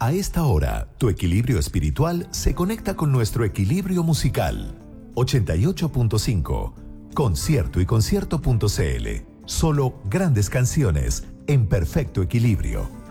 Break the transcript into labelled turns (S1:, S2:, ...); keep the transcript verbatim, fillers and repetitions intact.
S1: A esta hora, tu equilibrio espiritual se conecta con nuestro equilibrio musical. ochenta y ocho punto cinco. Concierto y concierto punto c l. Solo grandes canciones en perfecto equilibrio.